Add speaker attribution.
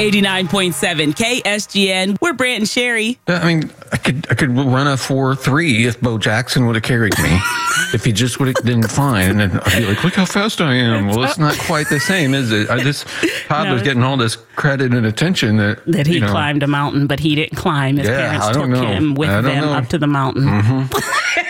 Speaker 1: 89.7 KSGN. We're Brant and Sherry.
Speaker 2: I mean, I could run a 4.3 if Bo Jackson would have carried me. If he just would have been fine, and then I'd be like, look how fast I am. Well, it's not quite the same, is it? Todd was getting all this credit and attention that
Speaker 1: he climbed a mountain, but he didn't climb. His parents took him with them up to the mountain.